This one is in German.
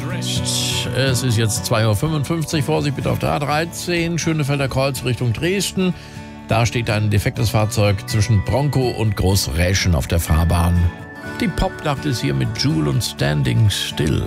recht. Es ist jetzt 2:55 Uhr. Vorsicht bitte auf der A13, Schönefelder Kreuz Richtung Dresden. Da steht ein defektes Fahrzeug zwischen Bronkow und Großräschen auf der Fahrbahn. Die Popnacht ist hier mit Jewel und Standing Still.